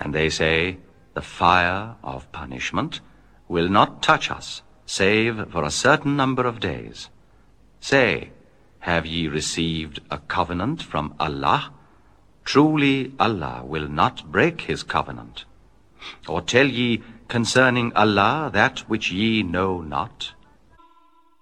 And they say, the fire of punishment will not touch us, save for a certain number of days. Say, have ye received a covenant from Allah? Truly Allah will not break his covenant. Or tell ye concerning Allah that which ye know not?